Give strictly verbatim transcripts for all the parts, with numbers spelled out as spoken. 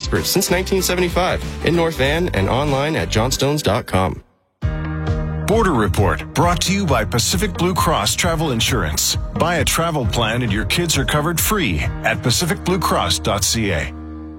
experts since nineteen seventy-five in North Van and online at johnstones dot com. Border Report, brought to you by Pacific Blue Cross Travel Insurance. Buy a travel plan and your kids are covered free at pacific blue cross dot c a.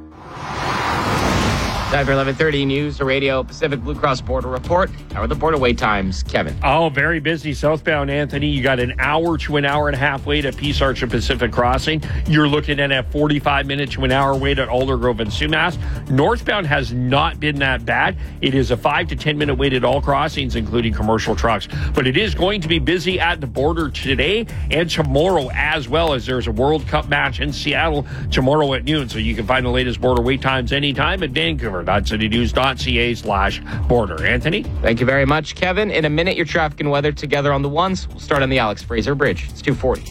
Time for eleven thirty News Radio Pacific Blue Cross Border Report. How are the border wait times, Kevin? Oh, very busy southbound, Anthony. You got an hour to an hour and a half wait at Peace Arch and Pacific Crossing. You're looking at a forty-five minute to an hour wait at Aldergrove and Sumas. Northbound has not been that bad. It is a five to ten minute wait at all crossings, including commercial trucks. But it is going to be busy at the border today and tomorrow, as well as there's a World Cup match in Seattle tomorrow at noon. So you can find the latest border wait times anytime at Vancouver. citynews.ca slash border. Anthony? Thank you very much, Kevin. In a minute, your traffic and weather together on the ones. We'll start on the Alex Fraser Bridge. It's two forty.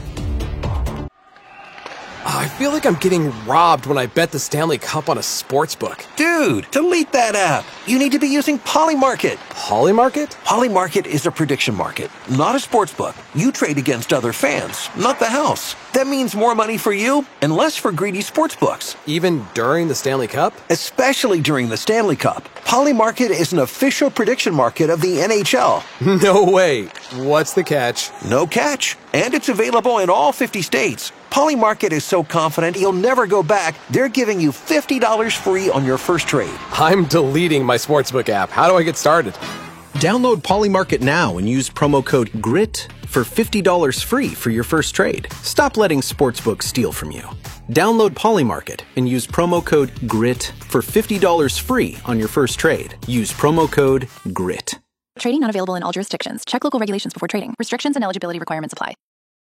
Oh, I feel like I'm getting robbed when I bet the Stanley Cup on a sports book. Dude, delete that app. You need to be using Polymarket. Polymarket? Polymarket is a prediction market, not a sports book. You trade against other fans, not the house. That means more money for you and less for greedy sports books. Even during the Stanley Cup? Especially during the Stanley Cup. Polymarket is an official prediction market of the N H L. No way. What's the catch? No catch. And it's available in all fifty states. Polymarket is so confident you'll never go back, they're giving you fifty dollars free on your first trade. I'm deleting my sportsbook app. How do I get started? Download Polymarket now and use promo code GRIT for fifty dollars free for your first trade. Stop letting sportsbooks steal from you. Download Polymarket and use promo code GRIT for fifty dollars free on your first trade. Use promo code GRIT. Trading not available in all jurisdictions. Check local regulations before trading. Restrictions and eligibility requirements apply.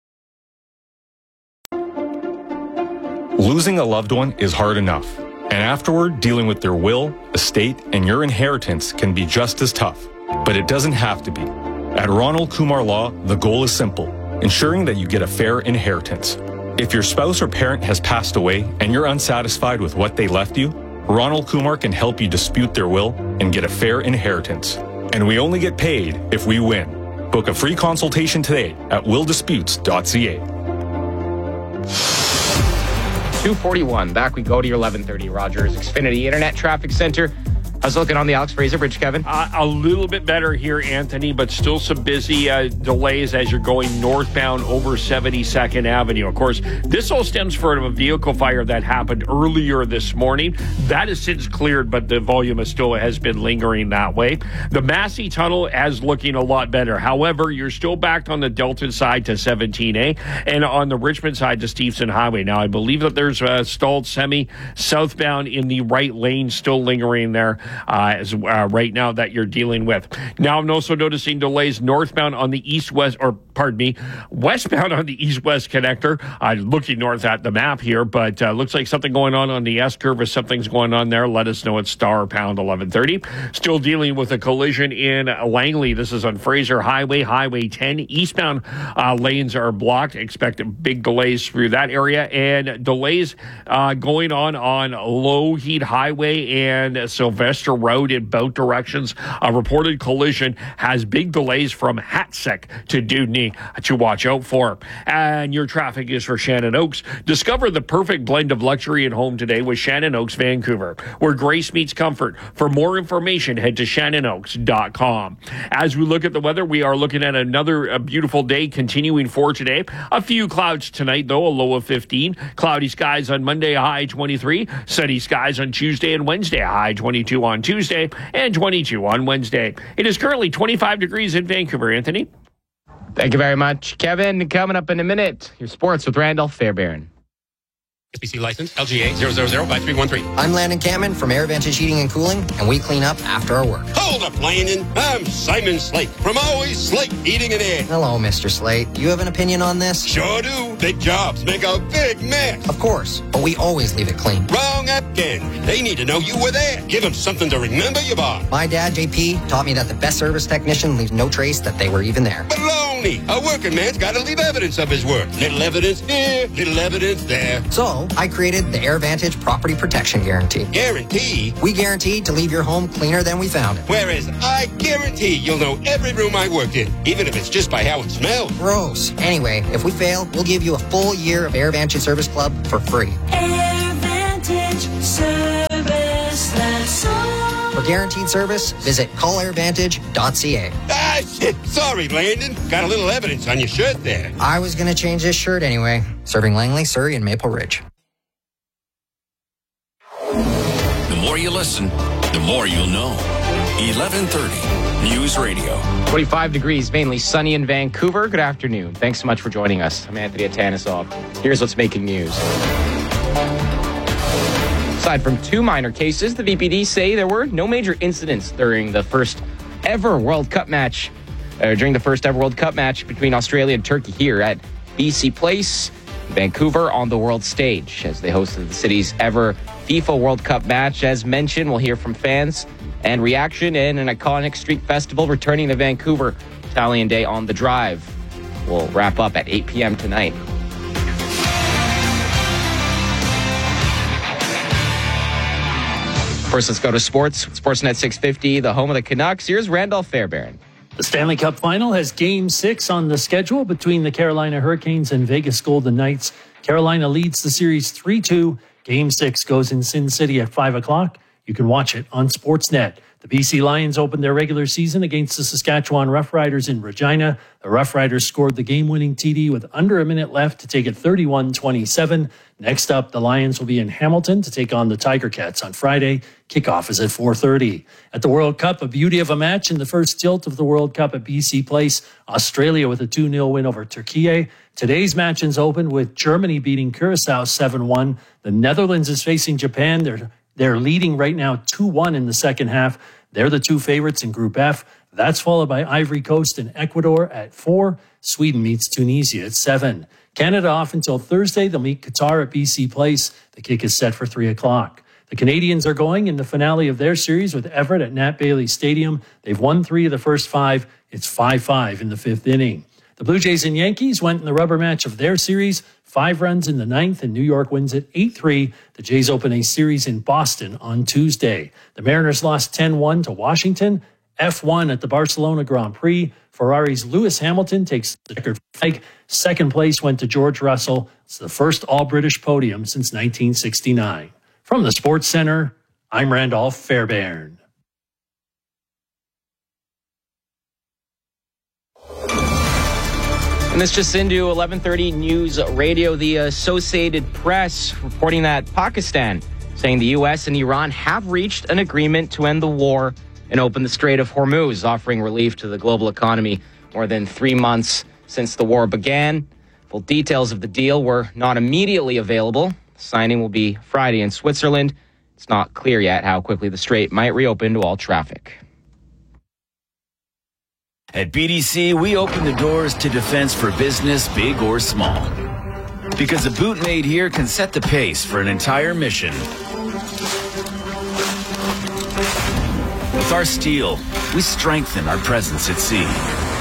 Losing a loved one is hard enough, and afterward, dealing with their will, estate, and your inheritance can be just as tough. But it doesn't have to be. At Ronald Kumar Law, the goal is simple: ensuring that you get a fair inheritance. If your spouse or parent has passed away and you're unsatisfied with what they left you, Ronald Kumar can help you dispute their will and get a fair inheritance. And we only get paid if we win. Book a free consultation today at will disputes dot c a. two forty-one. Back we go to your eleven thirty Rogers Xfinity Internet Traffic Center. How's it looking on the Alex Fraser Bridge, Kevin? Uh, a little bit better here, Anthony, but still some busy uh, delays as you're going northbound over seventy-second Avenue. Of course, this all stems from a vehicle fire that happened earlier this morning. That has since cleared, but the volume is still has been lingering that way. The Massey Tunnel is looking a lot better. However, you're still backed on the Delta side to seventeen A and on the Richmond side to Stevenson Highway. Now, I believe that there's a stalled semi southbound in the right lane still lingering there. Uh, as, uh, right now that you're dealing with. Now I'm also noticing delays northbound on the east-west, or pardon me, westbound on the east-west connector. I'm uh, looking north at the map here, but uh, looks like something going on on the S-curve. If something's going on there, let us know at star pound eleven thirty. Still dealing with a collision in Langley. This is on Fraser Highway, Highway ten. Eastbound uh, lanes are blocked. Expect big delays through that area, and delays uh, going on on Lougheed Highway and Sylvester Road in both directions. A reported collision has big delays from Hatsek to Dudney to watch out for. And your traffic is for Shannon Oaks. Discover the perfect blend of luxury at home today with Shannon Oaks Vancouver, where grace meets comfort. For more information, head to shannon oaks dot com. As we look at the weather, we are looking at another uh, beautiful day continuing for today. A few clouds tonight, though, a low of fifteen. Cloudy skies on Monday, a high twenty-three. Sunny skies on Tuesday and Wednesday, a high twenty-two on Tuesday and twenty-two on Wednesday. It is currently twenty-five degrees in Vancouver, Anthony. Thank you very much, Kevin. Coming up in a minute, your sports with Randolph Fairbairn. S B C license, L G A zero zero zero five three one three. I'm Landon Cameron from Air Vantage Heating and Cooling, and we clean up after our work. Hold up, Landon. I'm Simon Slate from Always Slate Heating and Air. Hello, Mister Slate. You have an opinion on this? Sure do. Big jobs make a big mess. Of course, but we always leave it clean. Wrong again. They need to know you were there. Give them something to remember you by. My dad, J P, taught me that the best service technician leaves no trace that they were even there. Baloney. A working man's got to leave evidence of his work. Little evidence here, little evidence there. So, I created the Air Vantage Property Protection Guarantee. Guarantee? We guarantee to leave your home cleaner than we found it. Whereas I guarantee you'll know every room I worked in, even if it's just by how it smells. Gross. Anyway, if we fail, we'll give you a full year of Air Vantage Service Club for free. Air Vantage Service. For guaranteed service, visit call airvantage dot c a. Ah, shit. Sorry, Landon. Got a little evidence on your shirt there. I was going to change this shirt anyway. Serving Langley, Surrey, and Maple Ridge. The more you listen, the more you'll know. eleven thirty News Radio. twenty-five degrees, mainly sunny in Vancouver. Good afternoon. Thanks so much for joining us. I'm Anthony Atanisov. Here's what's making news. Aside from two minor cases, the V P D say there were no major incidents during the first ever World Cup match, uh, during the first ever World Cup match between Australia and Turkey here at B C Place, Vancouver, on the world stage, as they hosted the city's ever FIFA World Cup match. As mentioned, we'll hear from fans and reaction in an iconic street festival returning to Vancouver, Italian Day on the Drive. We'll wrap up at eight p.m. tonight. First, let's go to sports. Sportsnet six fifty, the home of the Canucks. Here's Randolph Fairbairn. The Stanley Cup Final has Game six on the schedule between the Carolina Hurricanes and Vegas Golden Knights. Carolina leads the series three two. Game six goes in Sin City at five o'clock. You can watch it on Sportsnet. The B C Lions opened their regular season against the Saskatchewan Roughriders in Regina. The Roughriders scored the game-winning T D with under a minute left to take it thirty-one twenty-seven. Next up, the Lions will be in Hamilton to take on the Tiger Cats on Friday. Kickoff is at four thirty. At the World Cup, a beauty of a match in the first tilt of the World Cup at B C Place. Australia with a two nil win over Turkey. Today's matches open with Germany beating Curacao seven one. The Netherlands is facing Japan. They're They're leading right now two one in the second half. They're the two favorites in Group F. That's followed by Ivory Coast and Ecuador at four. Sweden meets Tunisia at seven. Canada off until Thursday. They'll meet Qatar at B C Place. The kick is set for three o'clock. The Canadians are going in the finale of their series with Everett at Nat Bailey Stadium. They've won three of the first five. It's five five in the fifth inning. The Blue Jays and Yankees went in the rubber match of their series. Five runs in the ninth, and New York wins it eight three. The Jays open a series in Boston on Tuesday. The Mariners lost ten one to Washington. F one at the Barcelona Grand Prix. Ferrari's Lewis Hamilton takes the checkered flag. Second place went to George Russell. It's the first all-British podium since nineteen sixty-nine. From the Sports Center, I'm Randolph Fairbairn. And this just into eleven thirty News Radio. The Associated Press reporting that Pakistan saying the U S and Iran have reached an agreement to end the war and open the Strait of Hormuz, offering relief to the global economy more than three months since the war began. Full details of the deal were not immediately available. Signing will be Friday in Switzerland. It's not clear yet how quickly the strait might reopen to all traffic. At B D C, we open the doors to defense for business, big or small. Because a boot made here can set the pace for an entire mission. With our steel, we strengthen our presence at sea.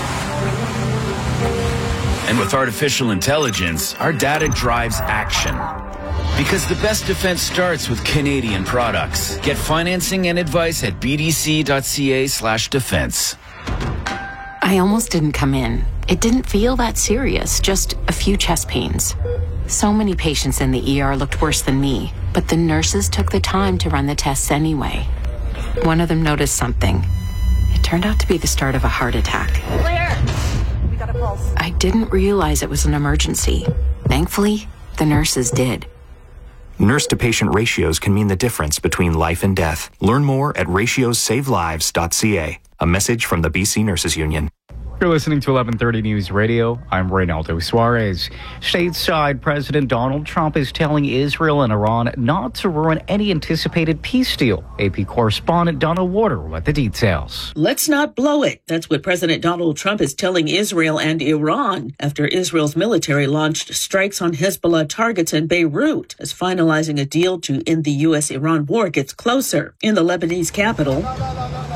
And with artificial intelligence, our data drives action. Because the best defense starts with Canadian products. Get financing and advice at bdc.ca slash defense. I almost didn't come in. It didn't feel that serious, just a few chest pains. So many patients in the E R looked worse than me, but the nurses took the time to run the tests anyway. One of them noticed something. It turned out to be the start of a heart attack. Claire! We got a pulse. I didn't realize it was an emergency. Thankfully, the nurses did. Nurse-to-patient ratios can mean the difference between life and death. Learn more at ratios save lives dot c a. A message from the B C Nurses Union. You're listening to eleven thirty News Radio. I'm Reynaldo Suarez. Stateside, President Donald Trump is telling Israel and Iran not to ruin any anticipated peace deal. A P correspondent Donna Warder with the details. Let's not blow it. That's what President Donald Trump is telling Israel and Iran after Israel's military launched strikes on Hezbollah targets in Beirut as finalizing a deal to end the U S Iran war gets closer. In the Lebanese capital,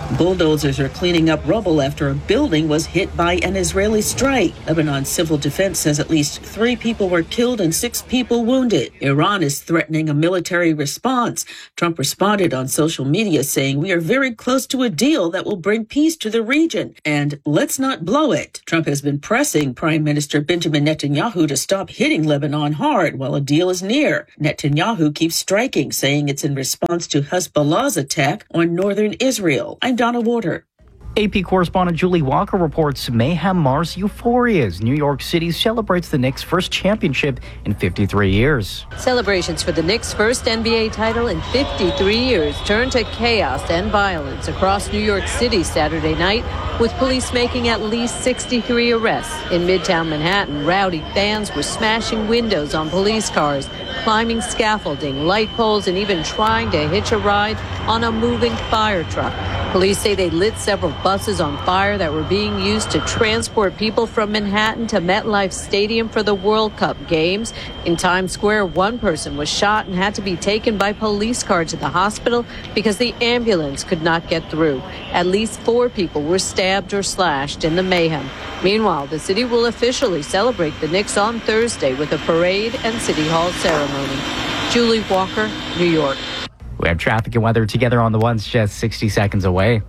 Bulldozers are cleaning up rubble after a building was hit by an Israeli strike. Lebanon's civil defense says at least three people were killed and six people wounded. Iran is threatening a military response. Trump responded on social media saying, "We are very close to a deal that will bring peace to the region, and let's not blow it." Trump has been pressing Prime Minister Benjamin Netanyahu to stop hitting Lebanon hard while a deal is near. Netanyahu keeps striking, saying it's in response to Hezbollah's attack on northern Israel. I'm Donna Warder. A P correspondent Julie Walker reports mayhem mars euphoria as New York City celebrates the Knicks' first championship in fifty-three years. Celebrations for the Knicks' first N B A title in fifty-three years turned to chaos and violence across New York City Saturday night, with police making at least sixty-three arrests. In Midtown Manhattan, rowdy fans were smashing windows on police cars, climbing scaffolding, light poles, and even trying to hitch a ride on a moving fire truck. Police say they lit several buses on fire that were being used to transport people from Manhattan to MetLife Stadium for the World Cup games. In Times Square, one person was shot and had to be taken by police car to the hospital because the ambulance could not get through. At least four people were stabbed or slashed in the mayhem. Meanwhile, the city will officially celebrate the Knicks on Thursday with a parade and City Hall ceremony. Julie Walker, New York. We have traffic and weather together on the ones just sixty seconds away.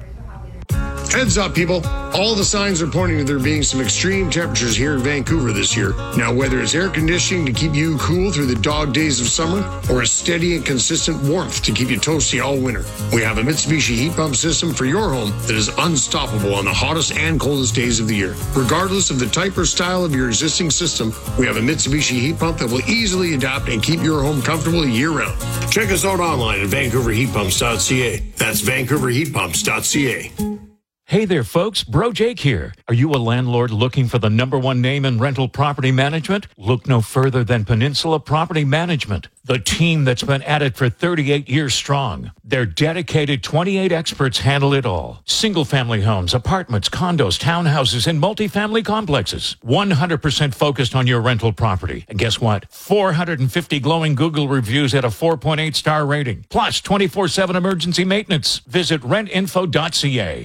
Heads up, people. All the signs are pointing to there being some extreme temperatures here in Vancouver this year. Now, whether it's air conditioning to keep you cool through the dog days of summer or a steady and consistent warmth to keep you toasty all winter, we have a Mitsubishi heat pump system for your home that is unstoppable on the hottest and coldest days of the year. Regardless of the type or style of your existing system, we have a Mitsubishi heat pump that will easily adapt and keep your home comfortable year-round. Check us out online at vancouver heat pumps dot c a. That's vancouver heat pumps dot c a. Hey there, folks. Bro Jake here. Are you a landlord looking for the number one name in rental property management? Look no further than Peninsula Property Management, the team that's been at it for thirty-eight years strong. Their dedicated twenty-eight experts handle it all. Single-family homes, apartments, condos, townhouses, and multifamily complexes. one hundred percent focused on your rental property. And guess what? four hundred fifty glowing Google reviews at a four point eight star rating. Plus twenty-four seven emergency maintenance. Visit rent info dot c a.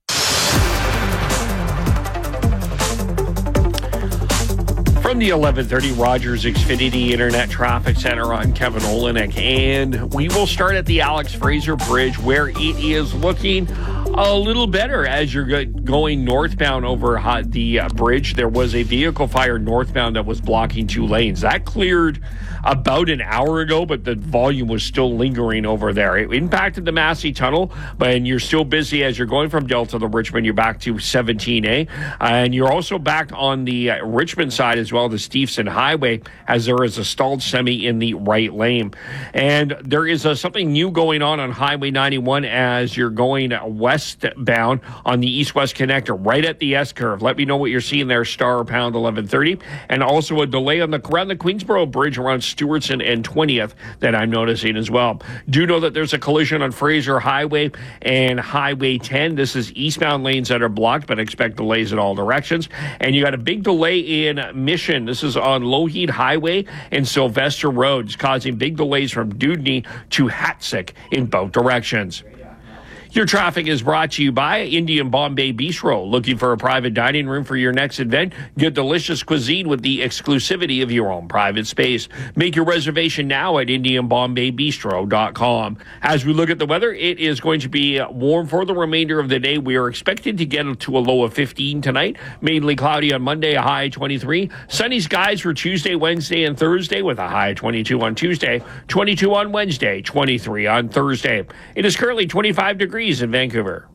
From the eleven thirty Rogers Xfinity Internet Traffic Center, I'm Kevin Olenek, and we will start at the Alex Fraser Bridge, where it is looking a little better as you're going northbound over the bridge. There was a vehicle fire northbound that was blocking two lanes. That cleared about an hour ago, but the volume was still lingering over there. It impacted the Massey Tunnel, but and you're still busy as you're going from Delta to Richmond. You're back to seventeen A, and you're also back on the uh, Richmond side as well, the Steveston Highway, as there is a stalled semi in the right lane. And there is uh, something new going on on Highway ninety-one as you're going westbound on the east-west connector, right at the S-curve. Let me know what you're seeing there, star pound eleven thirty. And also a delay on the around the Queensboro Bridge around Stewartson and twentieth that I'm noticing as well. Do know that there's a collision on Fraser Highway and Highway ten. This is eastbound lanes that are blocked, but expect delays in all directions. And you got a big delay in Mission. This is on Lougheed Highway and Sylvester Roads, causing big delays from Dewdney to Hatsick in both directions. Your traffic is brought to you by Indian Bombay Bistro. Looking for a private dining room for your next event? Get delicious cuisine with the exclusivity of your own private space. Make your reservation now at indian bombay bistro dot com. As we look at the weather, it is going to be warm for the remainder of the day. We are expected to get to a low of fifteen tonight. Mainly cloudy on Monday, a high twenty-three. Sunny skies for Tuesday, Wednesday, and Thursday with a high twenty-two on Tuesday, twenty-two on Wednesday, twenty-three on Thursday. It is currently twenty-five degrees in Vancouver.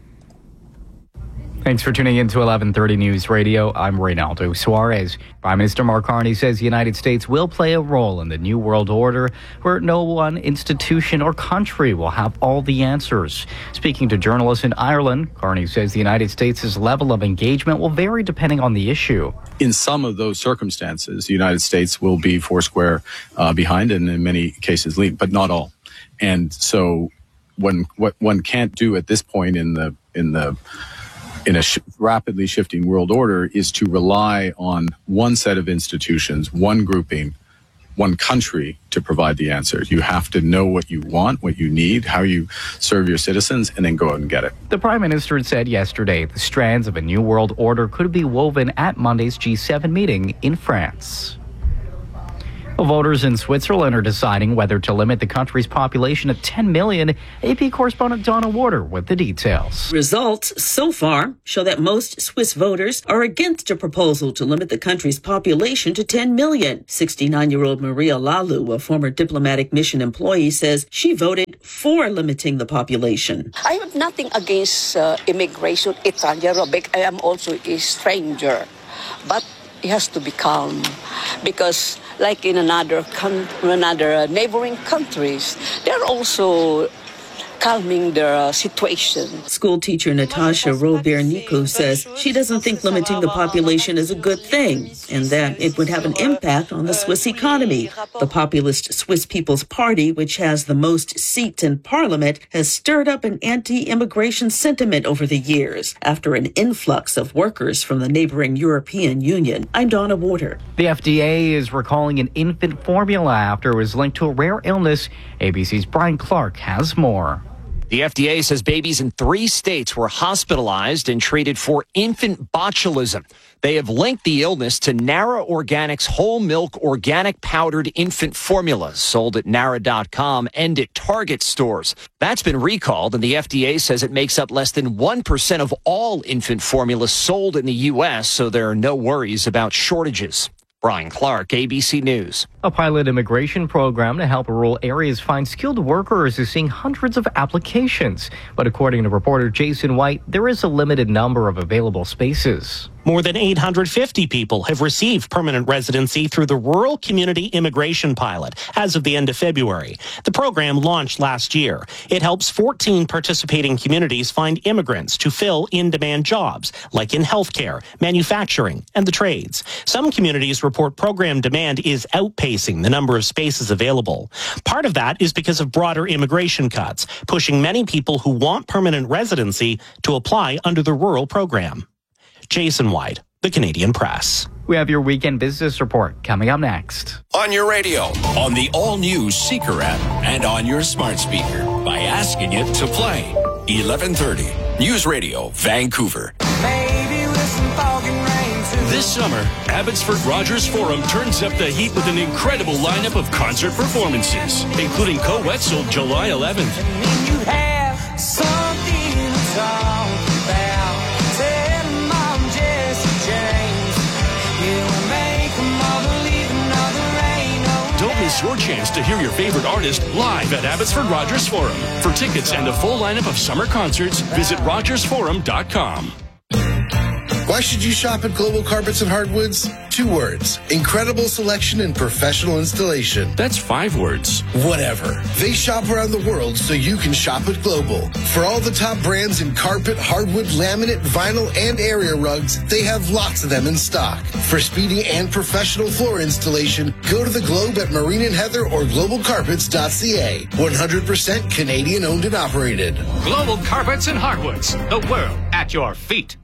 Thanks for tuning in to eleven thirty News Radio. I'm Reynaldo Suarez. Prime Minister Mark Carney says the United States will play a role in the New World Order where no one institution or country will have all the answers. Speaking to journalists in Ireland, Carney says the United States' level of engagement will vary depending on the issue. In some of those circumstances, the United States will be foursquare uh, behind and in many cases lead, but not all. And so One, what one can't do at this point in the in the in a sh- rapidly shifting world order is to rely on one set of institutions, one grouping, one country to provide the answers. You have to know what you want, what you need, how you serve your citizens, and then go out and get it. The Prime Minister said yesterday the strands of a new world order could be woven at Monday's G seven meeting in France. Voters in Switzerland are deciding whether to limit the country's population at ten million. A P correspondent Donna Warder with the details. Results so far show that most Swiss voters are against a proposal to limit the country's population to ten million. sixty-nine-year-old Maria Lalu, a former diplomatic mission employee, says she voted for limiting the population. I have nothing against uh, immigration. Extranjero. I am also a stranger. But it has to be calm because like in another con- another neighboring countries, they're also calming their uh, situation. School teacher Natasha Robert-Nico says she doesn't think limiting the population is a good thing and that it would have an impact on the Swiss economy. The populist Swiss People's Party, which has the most seats in parliament, has stirred up an anti-immigration sentiment over the years after an influx of workers from the neighboring European Union. I'm Donna Warder. The F D A is recalling an infant formula after it was linked to a rare illness. A B C's Brian Clark has more. The F D A says babies in three states were hospitalized and treated for infant botulism. They have linked the illness to Nara Organics whole milk organic powdered infant formulas sold at Nara dot com and at Target stores. That's been recalled, and the F D A says it makes up less than one percent of all infant formulas sold in the U S, so there are no worries about shortages. Brian Clark, A B C News. A pilot immigration program to help rural areas find skilled workers is seeing hundreds of applications. But according to reporter Jason White, there is a limited number of available spaces. More than eight hundred fifty people have received permanent residency through the Rural Community Immigration Pilot as of the end of February. The program launched last year. It helps fourteen participating communities find immigrants to fill in-demand jobs, like in healthcare, manufacturing, and the trades. Some communities report program demand is outpacing the number of spaces available. Part of that is because of broader immigration cuts, pushing many people who want permanent residency to apply under the rural program. Jason White, The Canadian Press. We have your weekend business report coming up next. On your radio, on the all-new Seeker app, and on your smart speaker by asking it to play. eleven thirty, News Radio, Vancouver. Maybe with some fog and rain. This summer, Abbotsford Rogers Forum turns up the heat with an incredible lineup of concert performances, including Co-Wetzel July eleventh. And then you have something to talk about. Tell Mom Jesse James, you'll make them all believe another rain. Don't miss your chance to hear your favorite artist live at Abbotsford Rogers Forum. For tickets and a full lineup of summer concerts, visit rogers forum dot com. Why should you shop at Global Carpets and Hardwoods? Two words. Incredible selection and professional installation. That's five words. Whatever. They shop around the world so you can shop at Global. For all the top brands in carpet, hardwood, laminate, vinyl, and area rugs, they have lots of them in stock. For speedy and professional floor installation, go to the Globe at Marine and Heather or global carpets dot c a. one hundred percent Canadian owned and operated. Global Carpets and Hardwoods. The world at your feet.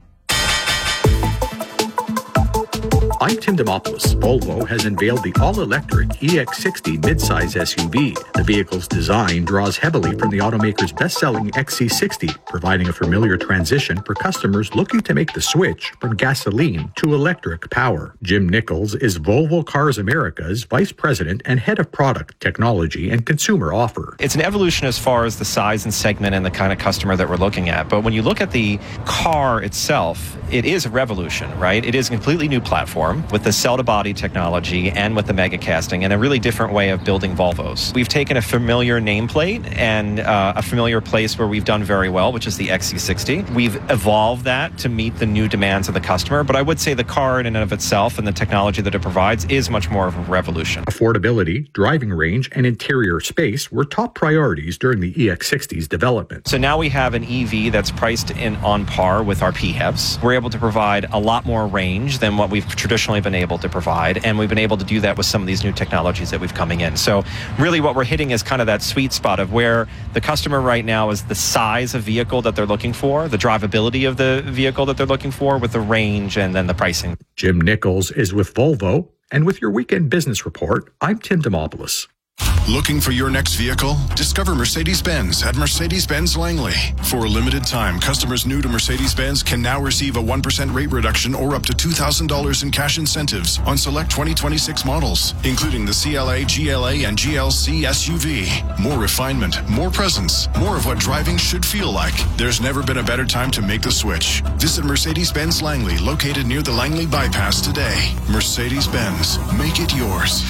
I'm Tim Demopoulos. Volvo has unveiled the all-electric E X sixty midsize S U V. The vehicle's design draws heavily from the automaker's best-selling X C sixty, providing a familiar transition for customers looking to make the switch from gasoline to electric power. Jim Nichols is Volvo Cars America's Vice President and Head of Product, Technology, and Consumer Offer. It's an evolution as far as the size and segment and the kind of customer that we're looking at. But when you look at the car itself, it is a revolution, right? It is a completely new platform with the cell-to-body technology and with the mega casting and a really different way of building Volvos. We've taken a familiar nameplate and uh, a familiar place where we've done very well, which is the X C sixty. We've evolved that to meet the new demands of the customer, but I would say the car in and of itself and the technology that it provides is much more of a revolution. Affordability, driving range, and interior space were top priorities during the E X sixty's development. So now we have an E V that's priced in on par with our P HEVs. We're able to provide a lot more range than what we've traditionally been able to provide, and we've been able to do that with some of these new technologies that we've coming in. So really what we're hitting is kind of that sweet spot of where the customer right now is the size of vehicle that they're looking for, the drivability of the vehicle that they're looking for with the range and then the pricing. Jim Nichols is with Volvo And with your weekend business report, I'm Tim Demopoulos. Looking for your next vehicle? Discover Mercedes-Benz at Mercedes-Benz Langley. For a limited time, customers new to Mercedes-Benz can now receive a one percent rate reduction or up to two thousand dollars in cash incentives on select twenty twenty-six models, including the C L A, G L A, and G L C S U V. More refinement, more presence, more of what driving should feel like. There's never been a better time to make the switch. Visit Mercedes-Benz Langley, located near the Langley Bypass today. Mercedes-Benz, make it yours.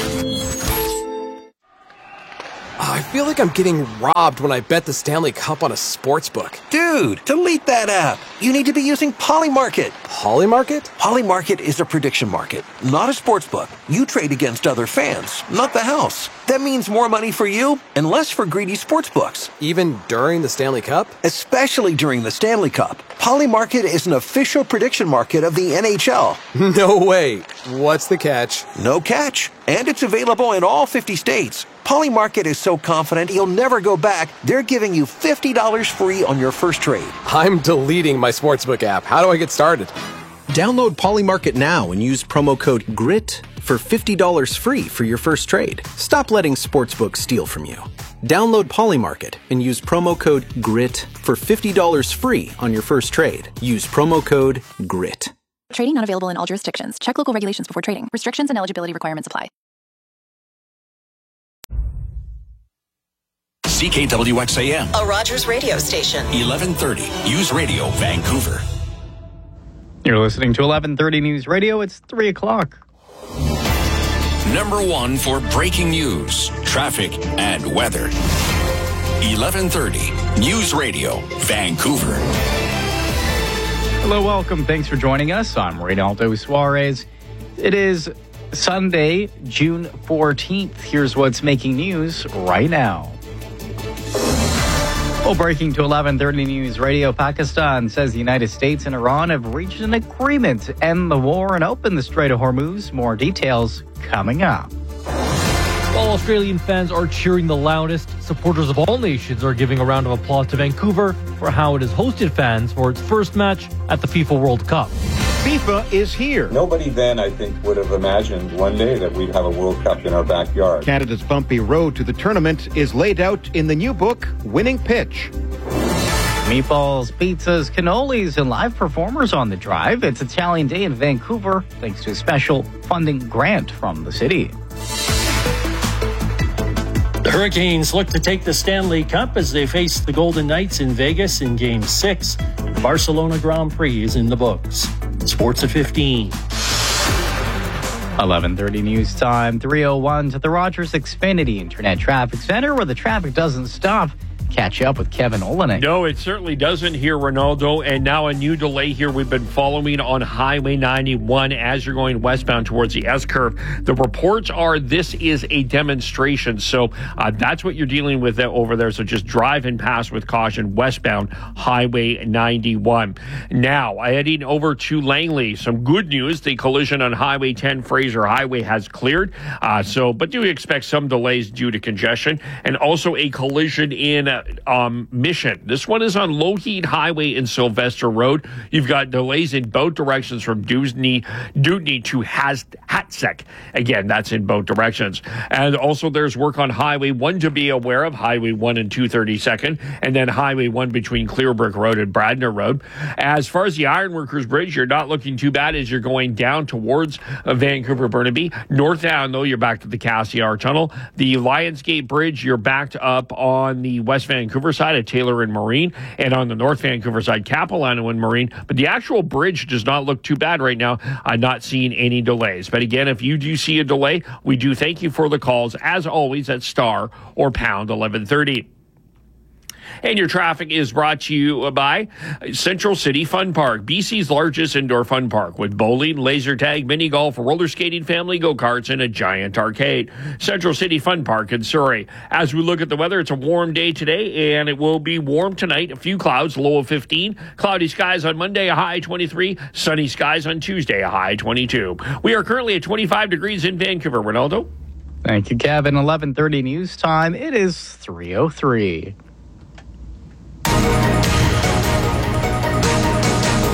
I feel like I'm getting robbed when I bet the Stanley Cup on a sportsbook. Dude, delete that app. You need to be using Polymarket. Polymarket? Polymarket is a prediction market, not a sportsbook. You trade against other fans, not the house. That means more money for you and less for greedy sportsbooks. Even during the Stanley Cup? Especially during the Stanley Cup. Polymarket is an official prediction market of the N H L. No way. What's the catch? No catch. And it's available in all fifty states. Polymarket is so confident you'll never go back, they're giving you fifty dollars free on your first trade. I'm deleting my sportsbook app. How do I get started? Download Polymarket now and use promo code GRIT for fifty dollars free for your first trade. Stop letting sportsbooks steal from you. Download Polymarket and use promo code GRIT for fifty dollars free on your first trade. Use promo code GRIT. Trading not available in all jurisdictions. Check local regulations before trading. Restrictions and eligibility requirements apply. C K W X A M. A Rogers radio station. eleven thirty. News Radio, Vancouver. You're listening to eleven thirty News Radio. It's three o'clock. Number one for breaking news, traffic, and weather. eleven thirty. News Radio, Vancouver. Hello, welcome. Thanks for joining us. I'm Reynaldo Suarez. It is Sunday, June fourteenth. Here's what's making news right now. Well, breaking to eleven thirty News Radio, Pakistan says the United States and Iran have reached an agreement to end the war and open the Strait of Hormuz. More details coming up. While Australian fans are cheering the loudest, supporters of all nations are giving a round of applause to Vancouver for how it has hosted fans for its first match at the FIFA World Cup. FIFA is here. Nobody then, I think, would have imagined one day that we'd have a World Cup in our backyard. Canada's bumpy road to the tournament is laid out in the new book, Winning Pitch. Meatballs, pizzas, cannolis, and live performers on the drive. It's Italian Day in Vancouver, thanks to a special funding grant from the city. The Hurricanes look to take the Stanley Cup as they face the Golden Knights in Vegas in Game six. The Barcelona Grand Prix is in the books. Sports at fifteen. eleven thirty News Time, three oh one to the Rogers Xfinity Internet Traffic Center, where the traffic doesn't stop. Catch up with Kevin Olenek. No, it certainly doesn't here, Ronaldo. And now a new delay here we've been following on Highway ninety-one as you're going westbound towards the S-curve. The reports are this is a demonstration. So uh, that's what you're dealing with over there. So just drive and pass with caution westbound Highway ninety-one. Now, heading over to Langley. Some good news. The collision on Highway ten Fraser Highway has cleared. Uh, so, but do expect some delays due to congestion. And also a collision in uh, Um, Mission. This one is on Lougheed Highway and Sylvester Road. You've got delays in both directions from Dewsney, Dewdney to Has- Hatsek. Again, that's in both directions. And also there's work on Highway one to be aware of, Highway one and two thirty-second, and then Highway one between Clearbrook Road and Bradner Road. As far as the Ironworkers Bridge, you're not looking too bad as you're going down towards uh, Vancouver Burnaby. Northbound, though, you're back to the Cassiar Tunnel. The Lionsgate Bridge, you're backed up on the West Vancouver side at Taylor and Marine, and on the North Vancouver side, Capilano and Marine. But the actual bridge does not look too bad right now. I'm not seeing any delays. But again, if you do see a delay, we do thank you for the calls, as always, at star or pound eleven thirty. And your traffic is brought to you by Central City Fun Park, B C's largest indoor fun park with bowling, laser tag, mini golf, roller skating, family go-karts, and a giant arcade. Central City Fun Park in Surrey. As we look at the weather, it's a warm day today, and it will be warm tonight. A few clouds, low of fifteen. Cloudy skies on Monday, a high twenty-three. Sunny skies on Tuesday, a high twenty-two. We are currently at twenty-five degrees in Vancouver. Ronaldo? Thank you, Kevin. eleven thirty News Time. It is three oh three.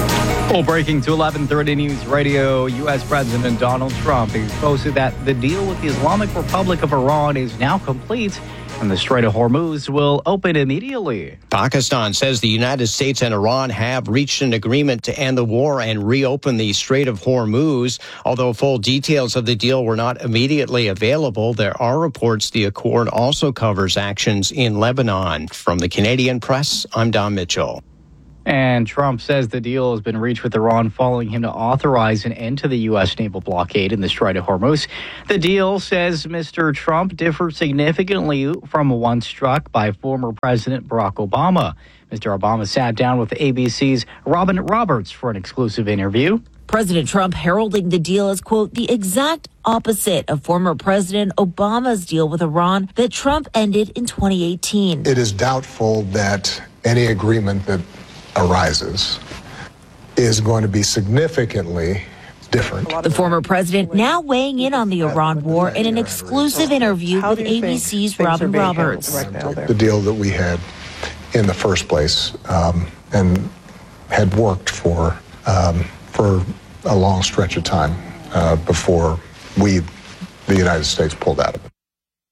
Well, breaking to eleven thirty News Radio, U S President Donald Trump has posted that the deal with the Islamic Republic of Iran is now complete and the Strait of Hormuz will open immediately. Pakistan says the United States and Iran have reached an agreement to end the war and reopen the Strait of Hormuz. Although full details of the deal were not immediately available, there are reports the accord also covers actions in Lebanon. From the Canadian Press, I'm Don Mitchell. And Trump says the deal has been reached with Iran following him to authorize an end to the U S naval blockade in the Strait of Hormuz. The deal, says Mister Trump, differs significantly from one struck by former President Barack Obama. Mister Obama sat down with A B C's Robin Roberts for an exclusive interview. President Trump heralding the deal as, quote, the exact opposite of former President Obama's deal with Iran that Trump ended in twenty eighteen. It is doubtful that any agreement that arises is going to be significantly different. The former president now weighing in on the Iran war in an exclusive interview with A B C's Robin Roberts. The deal that we had in the first place um, and had worked for um, for a long stretch of time uh, before we, the United States, pulled out of it.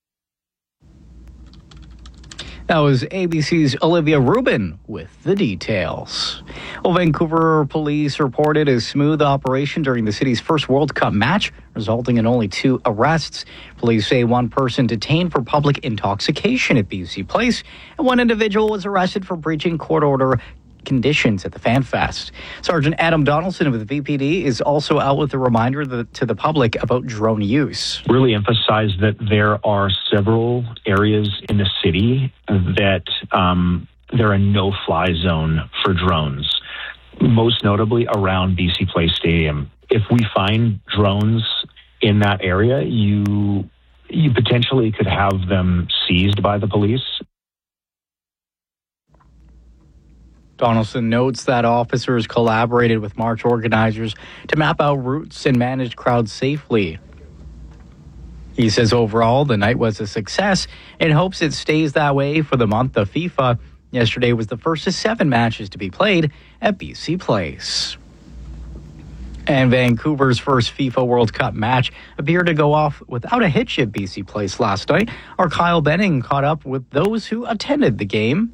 That was A B C's Olivia Rubin with the details. Well, Vancouver police reported a smooth operation during the city's first World Cup match, resulting in only two arrests. Police say one person detained for public intoxication at B C Place, and one individual was arrested for breaching court order conditions at the Fan Fest. Sergeant Adam Donaldson with the V P D is also out with a reminder that, to the public about drone use. Really emphasize that there are several areas in the city that um, they're a no-fly zone for drones, most notably around B C Place Stadium. If we find drones in that area, you you potentially could have them seized by the police. Donaldson notes that officers collaborated with march organizers to map out routes and manage crowds safely. He says overall, the night was a success and hopes it stays that way for the month of FIFA. Yesterday was the first of seven matches to be played at B C Place. And Vancouver's first FIFA World Cup match appeared to go off without a hitch at B C Place last night. Our Kyle Benning caught up with those who attended the game.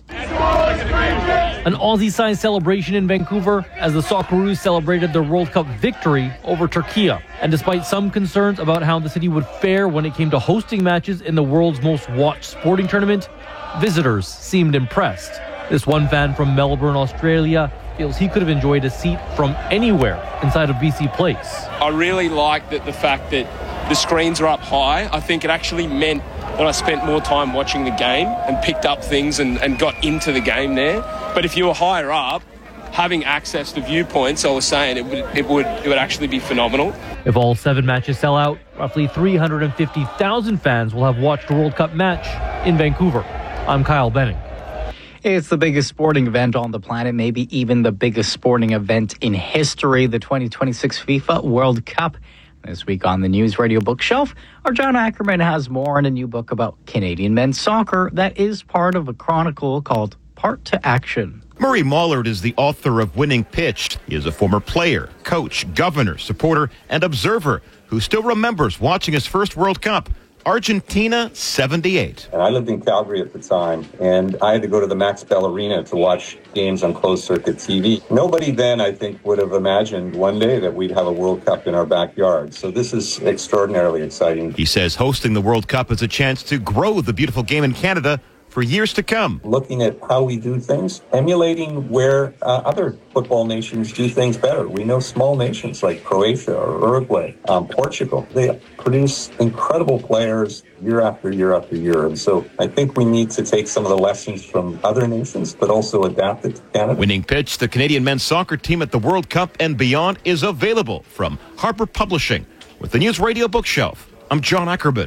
An Aussie-sized celebration in Vancouver as the Socceroos celebrated their World Cup victory over Turkey. And despite some concerns about how the city would fare when it came to hosting matches in the world's most watched sporting tournament, visitors seemed impressed. This one fan from Melbourne, Australia, feels he could have enjoyed a seat from anywhere inside of B C Place. I really like that the fact that the screens are up high. I think it actually meant that I spent more time watching the game and picked up things and, and got into the game there. But if you were higher up, having access to viewpoints, I was saying it would it would it would actually be phenomenal. If all seven matches sell out, roughly three hundred fifty thousand fans will have watched a World Cup match in Vancouver. I'm Kyle Benning. It's the biggest sporting event on the planet, maybe even the biggest sporting event in history, the twenty twenty-six FIFA World Cup. This week on the News Radio Bookshelf, our John Ackerman has more in a new book about Canadian men's soccer that is part of a chronicle called Part to Action. Murray Mollard is the author of Winning Pitched. He is a former player, coach, governor, supporter, and observer who still remembers watching his first World Cup. Argentina, seventy-eight. And I lived in Calgary at the time, and I had to go to the Max Bell Arena to watch games on closed-circuit T V. Nobody then, I think, would have imagined one day that we'd have a World Cup in our backyard. So this is extraordinarily exciting. He says hosting the World Cup is a chance to grow the beautiful game in Canada for years to come. Looking at how we do things, emulating where uh, other football nations do things better. We know small nations like Croatia or Uruguay, um, Portugal. They produce incredible players year after year after year. And so I think we need to take some of the lessons from other nations, but also adapt it to Canada. Winning Pitch, the Canadian men's soccer team at the World Cup and beyond, is available from Harper Publishing. With the News Radio Bookshelf, I'm John Ackerman.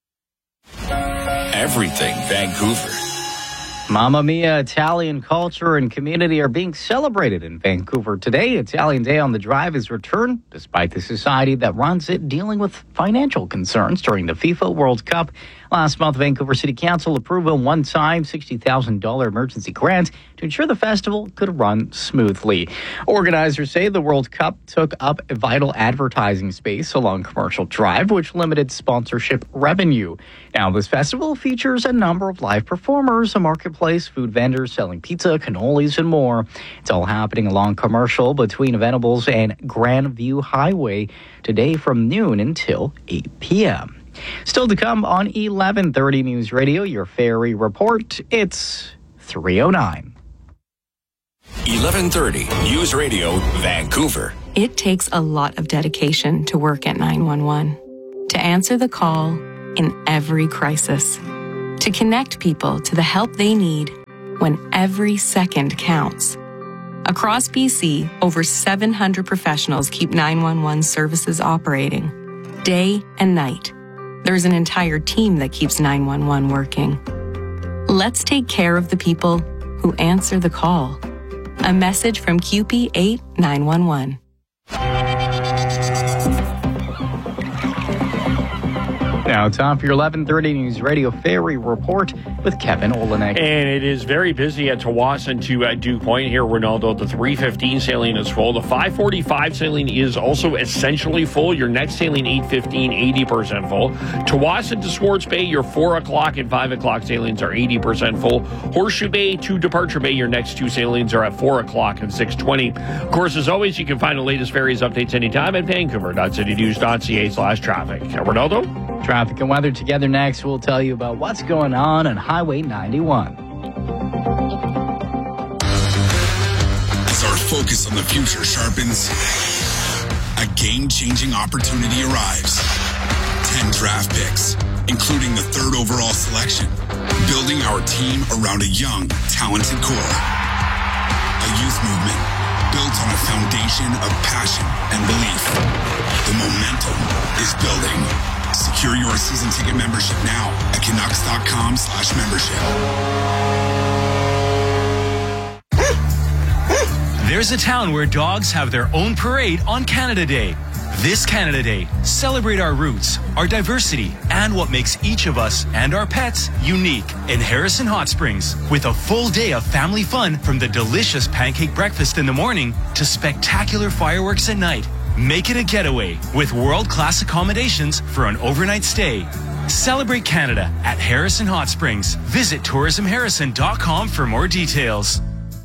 Everything Vancouver. Mamma Mia, Italian culture and community are being celebrated in Vancouver today. Italian Day on the Drive is returned, despite the society that runs it dealing with financial concerns during the FIFA World Cup. Last month, Vancouver City Council approved a one-time sixty thousand dollars emergency grant to ensure the festival could run smoothly. Organizers say the World Cup took up vital advertising space along Commercial Drive, which limited sponsorship revenue. Now, this festival features a number of live performers, a marketplace, food vendors selling pizza, cannolis, and more. It's all happening along Commercial between Venables and Grandview Highway today from noon until eight p.m. Still to come on eleven thirty News Radio, your ferry report. It's three oh nine. eleven thirty News Radio, Vancouver. It takes a lot of dedication to work at nine one one, to answer the call in every crisis, to connect people to the help they need when every second counts. Across B C, over seven hundred professionals keep nine one one services operating, day and night. There's an entire team that keeps nine one one working. Let's take care of the people who answer the call. A message from Q P eight nine one one. Now, time for your eleven thirty News Radio Ferry Report with Kevin Olenek. And it is very busy at Tsawwassen to uh, Duke Point here, Ronaldo. The three fifteen sailing is full. The five forty-five sailing is also essentially full. Your next sailing, eight fifteen, eighty percent full. Tsawwassen to Swartz Bay, your four o'clock and five o'clock sailings are eighty percent full. Horseshoe Bay to Departure Bay, your next two sailings are at four o'clock and six twenty. Of course, as always, you can find the latest ferries updates anytime at vancouver.citynews.ca slash traffic. Ronaldo? Traffic and weather together next. We'll tell you about what's going on on Highway ninety-one. As our focus on the future sharpens, a game-changing opportunity arrives. Ten draft picks, including the third overall selection, building our team around a young, talented core. A youth movement built on a foundation of passion and belief. The momentum is building. Secure your season ticket membership now at Canucks.com slash membership. There's a town where dogs have their own parade on Canada Day. This Canada Day, celebrate our roots, our diversity, and what makes each of us and our pets unique in Harrison Hot Springs, with a full day of family fun from the delicious pancake breakfast in the morning to spectacular fireworks at night. Make it a getaway with world-class accommodations for an overnight stay. Celebrate Canada at Harrison Hot Springs. Visit tourism harrison dot com for more details.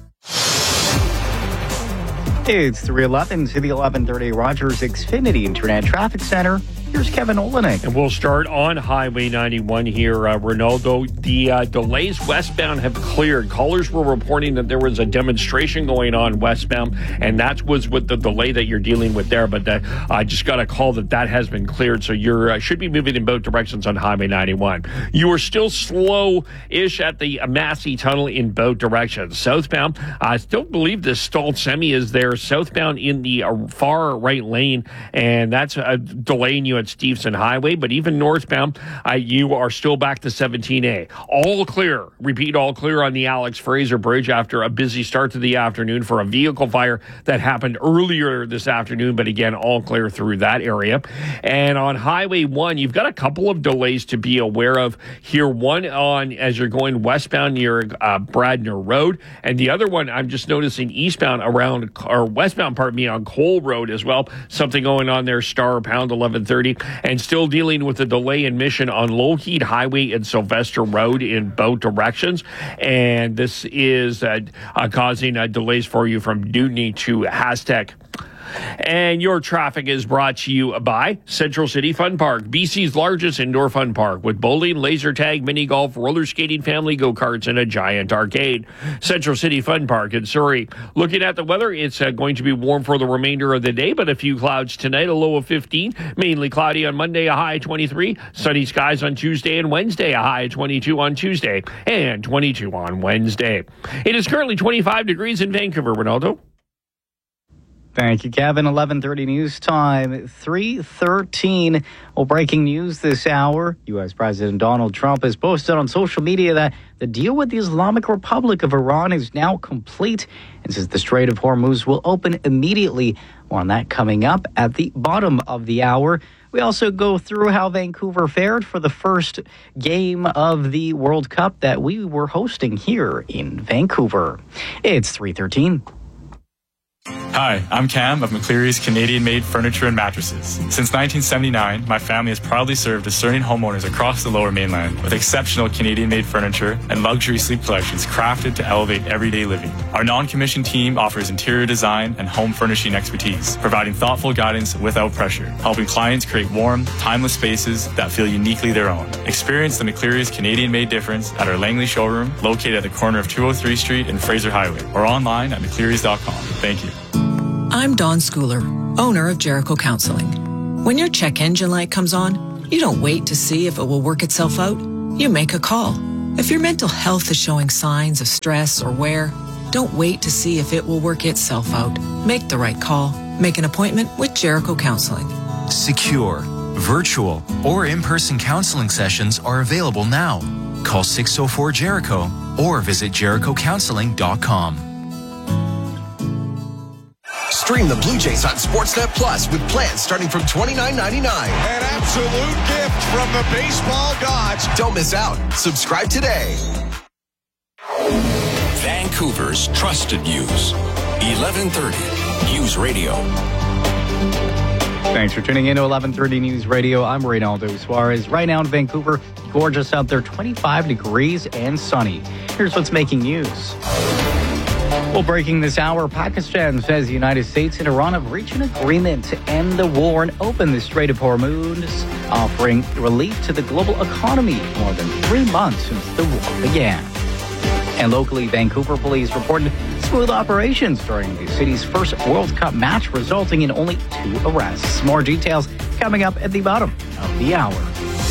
It's three eleven to the eleven thirty Rogers Xfinity Internet Traffic Center. Here's Kevin Olenek. And we'll start on Highway ninety-one here, uh, Ronaldo. The uh, delays westbound have cleared. Callers were reporting that there was a demonstration going on westbound, and that was with the delay that you're dealing with there. But uh, I just got a call that that has been cleared, so you uh, should be moving in both directions on Highway ninety-one. You are still slow-ish at the Massey Tunnel in both directions. Southbound, I still believe the stalled semi is there, southbound in the uh, far right lane, and that's uh, delaying you at Stevenson Highway, but even northbound, uh, you are still back to seventeen A. All clear. Repeat, all clear on the Alex Fraser Bridge after a busy start to the afternoon for a vehicle fire that happened earlier this afternoon, but again, all clear through that area. And on Highway one, you've got a couple of delays to be aware of here. One on as you're going westbound near uh, Bradner Road, and the other one I'm just noticing eastbound around, or westbound, pardon me, on Cole Road as well. Something going on there, Star Pound eleven thirty. And still dealing with the delay in Mission on Lougheed Highway and Sylvester Road in both directions. And this is uh, uh, causing uh, delays for you from Dewdney to Aztec. And your traffic is brought to you by Central City Fun Park, B C's largest indoor fun park with bowling, laser tag, mini golf, roller skating, family go-karts, and a giant arcade. Central City Fun Park in Surrey. Looking at the weather, it's uh, going to be warm for the remainder of the day, but a few clouds tonight, a low of fifteen. Mainly cloudy on Monday, a high of twenty-three. Sunny skies on Tuesday and Wednesday, a high of twenty-two on Tuesday, and twenty-two on Wednesday. It is currently twenty-five degrees in Vancouver, Ronaldo. Thank you, Kevin. eleven thirty news time, three thirteen. Well, breaking news this hour. U S President Donald Trump has posted on social media that the deal with the Islamic Republic of Iran is now complete and says the Strait of Hormuz will open immediately. More on that coming up at the bottom of the hour. We also go through how Vancouver fared for the first game of the World Cup that we were hosting here in Vancouver. It's three thirteen. Hi, I'm Cam of McCleary's Canadian-made furniture and mattresses. Since nineteen seventy-nine, my family has proudly served discerning homeowners across the Lower Mainland with exceptional Canadian-made furniture and luxury sleep collections crafted to elevate everyday living. Our non-commissioned team offers interior design and home furnishing expertise, providing thoughtful guidance without pressure, helping clients create warm, timeless spaces that feel uniquely their own. Experience the McCleary's Canadian-made difference at our Langley showroom, located at the corner of two oh three Street and Fraser Highway, or online at mcclearys dot com. Thank you. I'm Dawn Schooler, owner of Jericho Counseling. When your check engine light comes on, you don't wait to see if it will work itself out. You make a call. If your mental health is showing signs of stress or wear, don't wait to see if it will work itself out. Make the right call. Make an appointment with Jericho Counseling. Secure, virtual, or in-person counseling sessions are available now. Call six oh four Jericho or visit jericho counseling dot com. Stream the Blue Jays on Sportsnet Plus with plans starting from twenty-nine ninety-nine. An absolute gift from the baseball gods. Don't miss out. Subscribe today. Vancouver's trusted news. eleven thirty News Radio. Thanks for tuning in to eleven thirty News Radio. I'm Reynaldo Suarez. Right now in Vancouver, gorgeous out there, twenty-five degrees and sunny. Here's what's making news. Well, breaking this hour, Pakistan says the United States and Iran have reached an agreement to end the war and open the Strait of Hormuz, offering relief to the global economy more than three months since the war began. And locally, Vancouver police reported smooth operations during the city's first World Cup match, resulting in only two arrests. More details coming up at the bottom of the hour.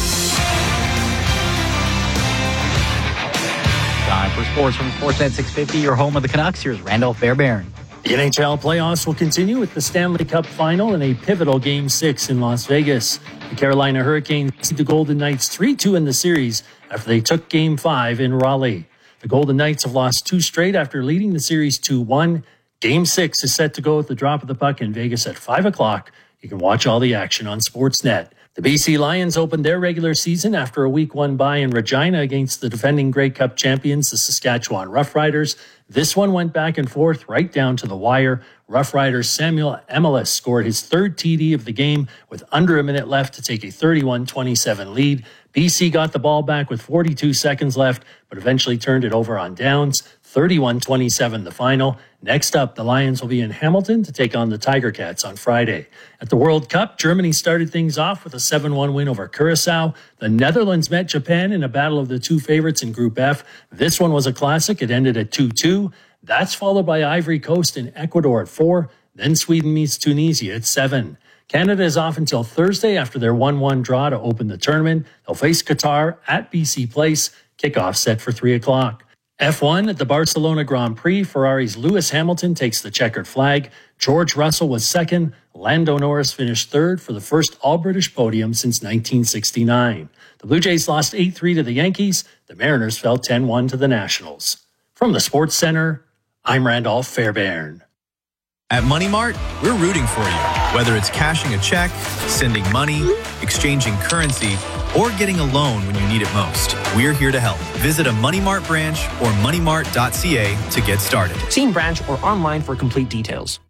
Time for sports from Sportsnet six fifty, your home of the Canucks. Here's Randolph Fairbairn. The N H L playoffs will continue with the Stanley Cup final and a pivotal Game six in Las Vegas. The Carolina Hurricanes beat the Golden Knights three two in the series after they took Game five in Raleigh. The Golden Knights have lost two straight after leading the series two one. Game six is set to go at the drop of the puck in Vegas at five o'clock. You can watch all the action on Sportsnet. The B C Lions opened their regular season after a week one bye in Regina against the defending Grey Cup champions, the Saskatchewan Roughriders. This one went back and forth right down to the wire. Roughriders Samuel Emelis scored his third T D of the game with under a minute left to take a thirty-one twenty-seven lead. B C got the ball back with forty-two seconds left, but eventually turned it over on downs. thirty-one twenty-seven the final. Next up, the Lions will be in Hamilton to take on the Tiger Cats on Friday. At the World Cup, Germany started things off with a seven one win over Curaçao. The Netherlands met Japan in a battle of the two favorites in Group F. This one was a classic. It ended at two two. That's followed by Ivory Coast and Ecuador at four. Then Sweden meets Tunisia at seven. Canada is off until Thursday after their one one draw to open the tournament. They'll face Qatar at B C Place. Kickoff set for three o'clock. F one at the Barcelona Grand Prix, Ferrari's Lewis Hamilton takes the checkered flag. George Russell was second. Lando Norris finished third for the first all-British podium since nineteen sixty-nine. The Blue Jays lost eight three to the Yankees. The Mariners fell ten one to the Nationals. From the Sports Center, I'm Randolph Fairbairn. At Money Mart, we're rooting for you. Whether it's cashing a check, sending money, exchanging currency, or getting a loan when you need it most, we're here to help. Visit a Money Mart branch or money mart dot c a to get started. See in branch or online for complete details.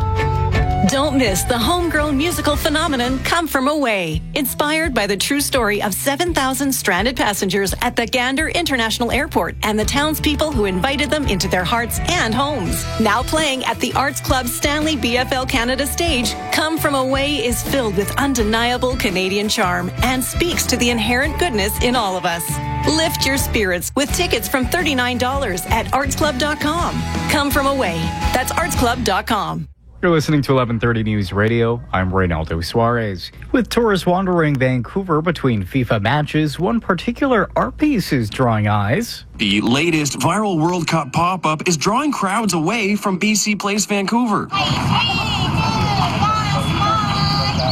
Don't miss the homegrown musical phenomenon Come From Away, inspired by the true story of seven thousand stranded passengers at the Gander International Airport and the townspeople who invited them into their hearts and homes. Now playing at the Arts Club Stanley B F L Canada stage, Come From Away is filled with undeniable Canadian charm and speaks to the inherent goodness in all of us. Lift your spirits with tickets from thirty-nine dollars at arts club dot com. Come From Away. That's arts club dot com. You're listening to eleven thirty News Radio. I'm Reynaldo Suarez. With tourists wandering Vancouver between FIFA matches, one particular art piece is drawing eyes. The latest viral World Cup pop-up is drawing crowds away from B C Place Vancouver.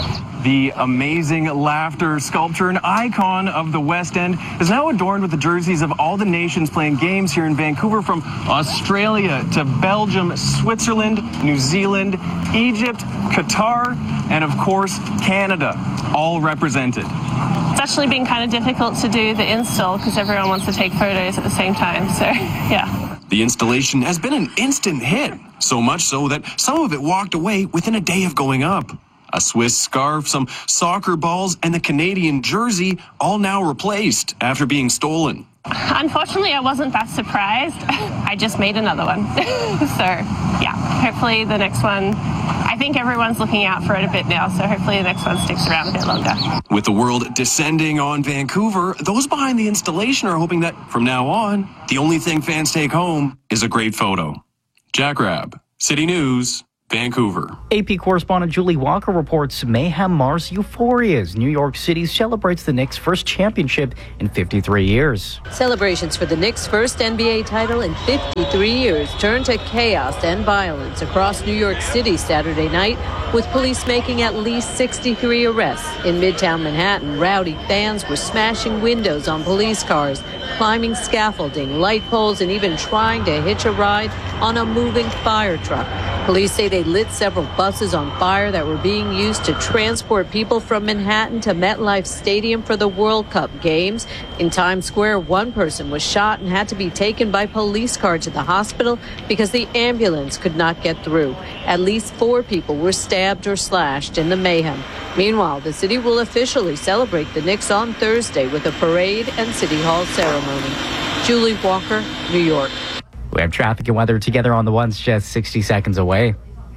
The amazing laughter sculpture, an icon of the West End, is now adorned with the jerseys of all the nations playing games here in Vancouver, from Australia to Belgium, Switzerland, New Zealand, Egypt, Qatar, and of course, Canada, all represented. It's actually been kind of difficult to do the install because everyone wants to take photos at the same time, so yeah. The installation has been an instant hit, so much so that some of it walked away within a day of going up. A Swiss scarf, some soccer balls, and the Canadian jersey all now replaced after being stolen. Unfortunately, I wasn't that surprised. I just made another one. So, yeah, hopefully the next one, I think everyone's looking out for it a bit now, so hopefully the next one sticks around a bit longer. With the world descending on Vancouver, those behind the installation are hoping that from now on, the only thing fans take home is a great photo. Jack Rabb, City News, Vancouver. A P correspondent Julie Walker reports mayhem mars euphoria as New York City celebrates the Knicks' first championship in fifty-three years. Celebrations for the Knicks' first N B A title in fifty-three years turned to chaos and violence across New York City Saturday night, with police making at least sixty-three arrests. In Midtown Manhattan, rowdy fans were smashing windows on police cars, climbing scaffolding, light poles, and even trying to hitch a ride on a moving fire truck. Police say they lit several buses on fire that were being used to transport people from Manhattan to MetLife Stadium for the World Cup games. In Times Square, one person was shot and had to be taken by police car to the hospital because the ambulance could not get through. At least four people were stabbed or slashed in the mayhem. Meanwhile, the city will officially celebrate the Knicks on Thursday with a parade and City Hall ceremony. Julie Walker, New York. We have traffic and weather together on the ones just sixty seconds away.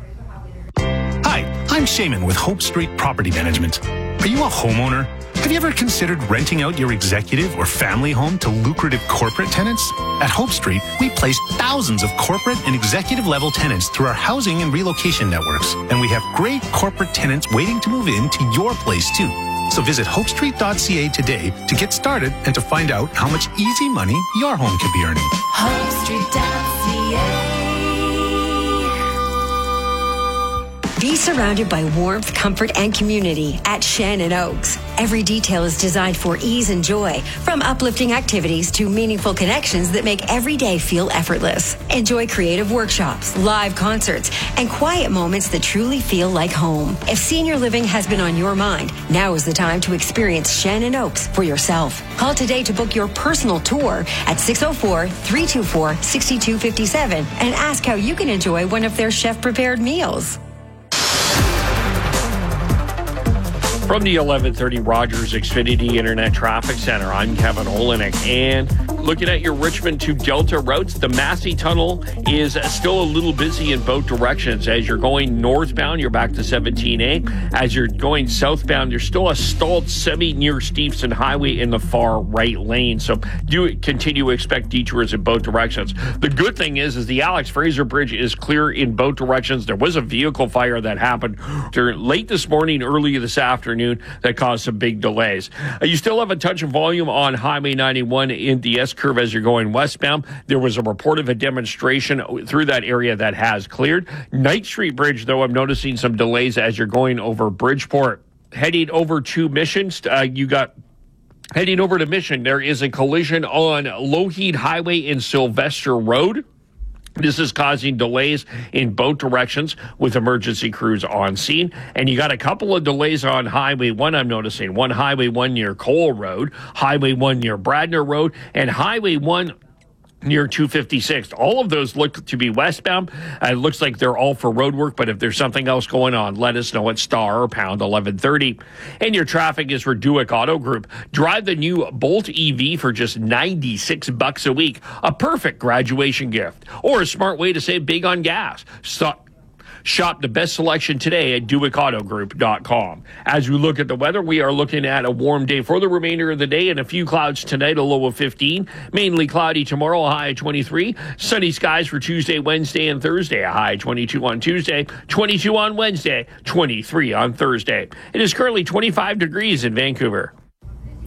Hi, I'm Shaman with Hope Street Property Management. Are you a homeowner? Have you ever considered renting out your executive or family home to lucrative corporate tenants? At Hope Street, we place thousands of corporate and executive level tenants through our housing and relocation networks. And we have great corporate tenants waiting to move into your place too. So visit hope street dot c a today to get started and to find out how much easy money your home could be earning. hope street dot c a. Be surrounded by warmth, comfort, and community at Shannon Oaks. Every detail is designed for ease and joy, from uplifting activities to meaningful connections that make every day feel effortless. Enjoy creative workshops, live concerts, and quiet moments that truly feel like home. If senior living has been on your mind, now is the time to experience Shannon Oaks for yourself. Call today to book your personal tour at six oh four, three two four, six two five seven and ask how you can enjoy one of their chef-prepared meals. From the eleven thirty Rogers Xfinity Internet Traffic Center, I'm Kevin Olenek. And looking at your Richmond to Delta routes, the Massey Tunnel is still a little busy in both directions. As you're going northbound, you're back to seventeen A. As you're going southbound, there's still a stalled semi near Steveston Highway in the far right lane. So do continue to expect detours in both directions. The good thing is, is the Alex Fraser Bridge is clear in both directions. There was a vehicle fire that happened during, late this morning, early this afternoon, that caused some big delays. Uh, you still have a touch of volume on Highway ninety-one in the S-curve as you're going westbound. There was a report of a demonstration through that area that has cleared. Knight Street Bridge, though, I'm noticing some delays as you're going over Bridgeport. Heading over to Mission, uh, you got heading over to Mission, there is a collision on Lougheed Highway and Sylvester Road. This is causing delays in both directions with emergency crews on scene. And you got a couple of delays on Highway one, I'm noticing. One Highway one near Cole Road, Highway one near Bradner Road, and Highway one near two fifty-six. All of those look to be westbound. Uh, it looks like they're all for road work, but if there's something else going on, let us know at star or pound eleven thirty. And your traffic is for Duick Auto Group. Drive the new Bolt E V for just ninety-six bucks a week. A perfect graduation gift or a smart way to save big on gas. Stop. Shop the best selection today at Duick Auto Group dot com. As we look at the weather, we are looking at a warm day for the remainder of the day and a few clouds tonight, a low of fifteen. Mainly cloudy tomorrow, a high of twenty-three. Sunny skies for Tuesday, Wednesday, and Thursday, a high of twenty-two on Tuesday, twenty-two on Wednesday, twenty-three on Thursday. It is currently twenty-five degrees in Vancouver.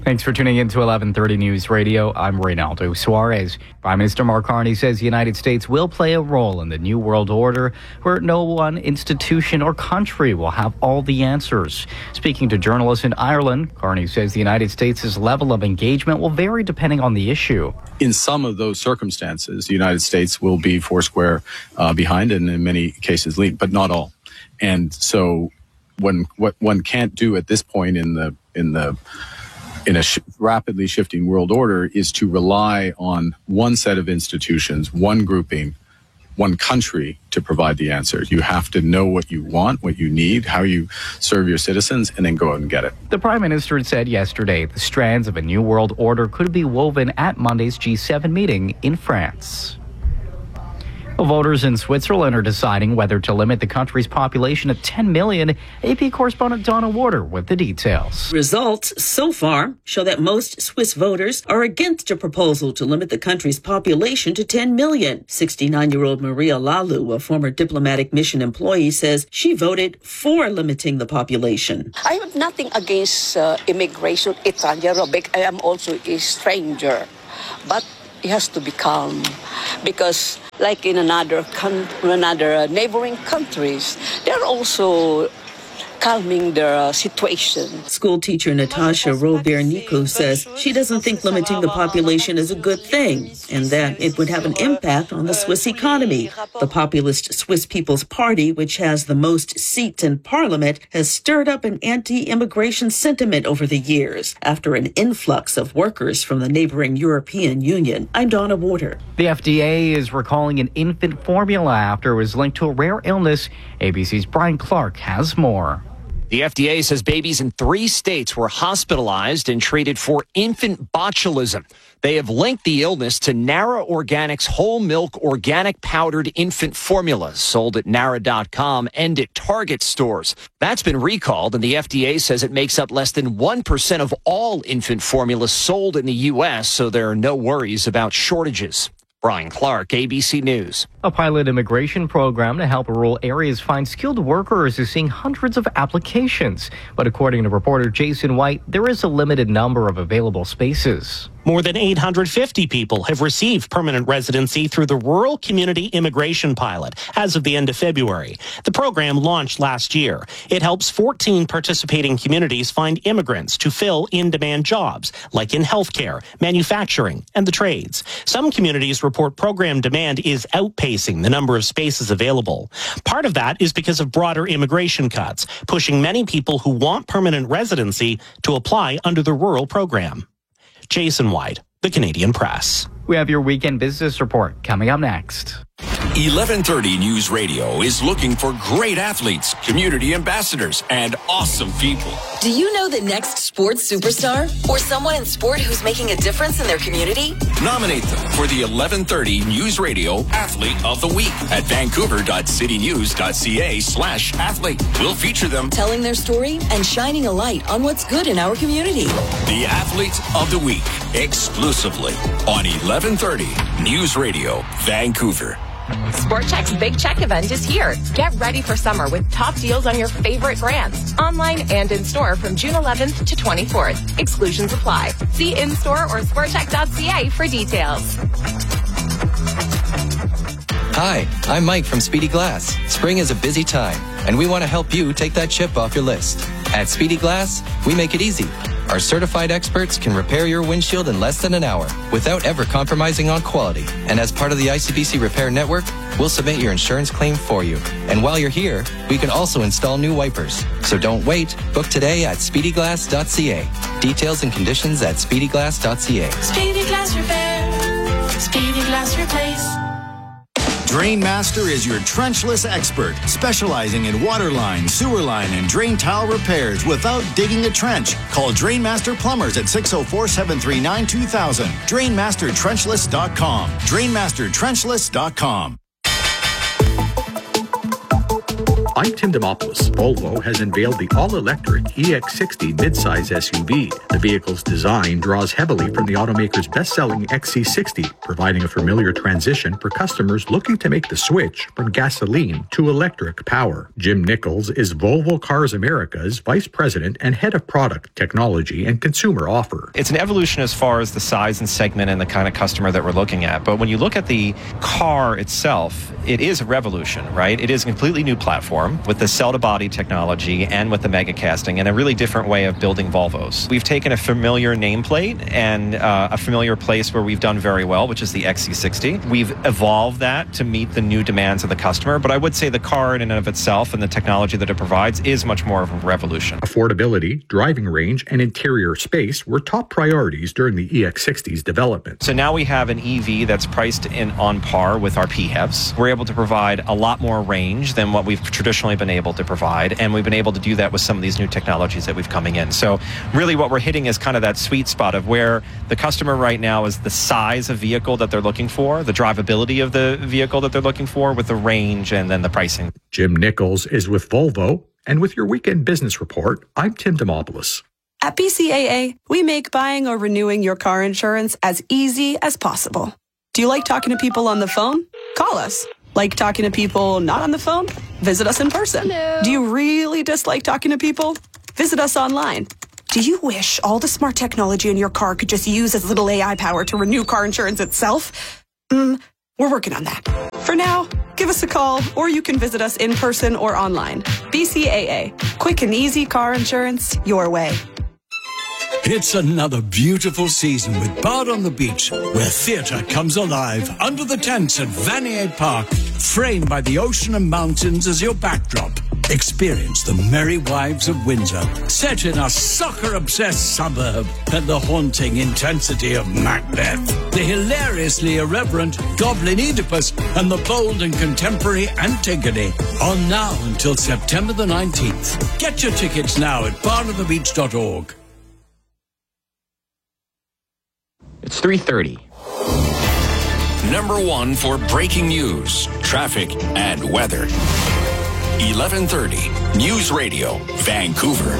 Thanks for tuning in to eleven thirty News Radio. I'm Reynaldo Suarez. Prime Minister Mark Carney says the United States will play a role in the New World Order where no one institution or country will have all the answers. Speaking to journalists in Ireland, Carney says the United States' level of engagement will vary depending on the issue. In some of those circumstances, the United States will be foursquare uh, behind and in many cases lead, but not all. And so when, what one can't do at this point in the in the in a sh- rapidly shifting world order is to rely on one set of institutions, one grouping, one country to provide the answers. You have to know what you want, what you need, how you serve your citizens, and then go out and get it. The Prime Minister said yesterday the strands of a new world order could be woven at Monday's G seven meeting in France. Voters in Switzerland are deciding whether to limit the country's population at ten million. A P correspondent Donna Warder with the details. Results so far show that most Swiss voters are against a proposal to limit the country's population to ten million. sixty-nine-year-old Maria Lalu, a former diplomatic mission employee, says she voted for limiting the population. I have nothing against uh, immigration. I am also a stranger. But it has to be calm because like in another con- another uh, neighboring countries, they're also calming their uh, situation. School teacher Natasha Robert-Nico says she doesn't think limiting the population is a good thing and that it would have an impact on the Swiss economy. The populist Swiss People's Party, which has the most seats in parliament, has stirred up an anti-immigration sentiment over the years after an influx of workers from the neighboring European Union. I'm Donna Warder. The F D A is recalling an infant formula after it was linked to a rare illness. A B C's Brian Clark has more. The F D A says babies in three states were hospitalized and treated for infant botulism. They have linked the illness to Nara Organics whole milk organic powdered infant formula sold at Nara dot com and at Target stores. That's been recalled, and the F D A says it makes up less than one percent of all infant formulas sold in the U S, so there are no worries about shortages. Brian Clark, A B C News. A pilot immigration program to help rural areas find skilled workers is seeing hundreds of applications. But according to reporter Jason White, there is a limited number of available spaces. More than eight hundred fifty people have received permanent residency through the Rural Community Immigration Pilot as of the end of February. The program launched last year. It helps fourteen participating communities find immigrants to fill in-demand jobs, like in healthcare, manufacturing, and the trades. Some communities report program demand is outpacing the number of spaces available. Part of that is because of broader immigration cuts, pushing many people who want permanent residency to apply under the rural program. Jason White, The Canadian Press. We have your weekend business report coming up next. eleven thirty News Radio is looking for great athletes, community ambassadors, and awesome people. Do you know the next sports superstar? Or someone in sport who's making a difference in their community? Nominate them for the eleven thirty News Radio Athlete of the Week at vancouver.citynews.ca slash athlete. We'll feature them. Telling their story and shining a light on what's good in our community. The Athlete of the Week, exclusively on eleven thirty News Radio, Vancouver. Sport Chek's Big Check event is here. Get ready for summer with top deals on your favorite brands, online and in store from June eleventh to twenty-fourth. Exclusions apply. See in-store or sport chek dot c a for details. Hi, I'm Mike from Speedy Glass. Spring is a busy time, and we want to help you take that chip off your list. At Speedy Glass, we make it easy. Our certified experts can repair your windshield in less than an hour without ever compromising on quality. And as part of the I C B C Repair Network, we'll submit your insurance claim for you. And while you're here, we can also install new wipers. So don't wait. Book today at speedy glass dot c a. Details and conditions at speedy glass dot c a. Speedy Glass Repair. Speedy Glass Replace. Drainmaster is your trenchless expert, specializing in water line, sewer line, and drain tile repairs without digging a trench. Call Drainmaster Plumbers at six oh four, seven three nine, two thousand. drainmaster trenchless dot com. drainmaster trenchless dot com. I'm Tim Demopoulos. Volvo has unveiled the all-electric E X sixty midsize S U V. The vehicle's design draws heavily from the automaker's best-selling X C sixty, providing a familiar transition for customers looking to make the switch from gasoline to electric power. Jim Nichols is Volvo Cars America's Vice President and Head of Product, Technology, and Consumer Offer. It's an evolution as far as the size and segment and the kind of customer that we're looking at. But when you look at the car itself, it is a revolution, right? It is a completely new platform with the cell-to-body technology and with the mega casting and a really different way of building Volvos. We've taken a familiar nameplate and uh, a familiar place where we've done very well, which is the X C sixty. We've evolved that to meet the new demands of the customer, but I would say the car in and of itself and the technology that it provides is much more of a revolution. Affordability, driving range, and interior space were top priorities during the E X sixty's development. So now we have an E V that's priced in on par with our P HEVs. We're able to provide a lot more range than what we've traditionally been able to provide, and we've been able to do that with some of these new technologies that we've coming in. So really what we're hitting is kind of that sweet spot of where the customer right now is the size of vehicle that they're looking for, the drivability of the vehicle that they're looking for with the range and then the pricing. Jim Nichols is with Volvo, and with your Weekend Business Report, I'm Tim Demopoulos. At B C A A, we make buying or renewing your car insurance as easy as possible. Do you like talking to people on the phone? Call us. Like talking to people not on the phone? Visit us in person. Hello. Do you really dislike talking to people? Visit us online. Do you wish all the smart technology in your car could just use as little A I power to renew car insurance itself? Mm, we're working on that. For now, give us a call, or you can visit us in person or online. B C A A. Quick and easy car insurance your way. It's another beautiful season with Bard on the Beach, where theatre comes alive under the tents at Vanier Park, framed by the ocean and mountains as your backdrop. Experience the Merry Wives of Windsor, set in a soccer-obsessed suburb, and the haunting intensity of Macbeth, the hilariously irreverent Goblin Oedipus, and the bold and contemporary Antigone. On now until September the nineteenth. Get your tickets now at bard on the beach dot org. It's three thirty. Number one for breaking news, traffic, and weather. eleven thirty News Radio, Vancouver.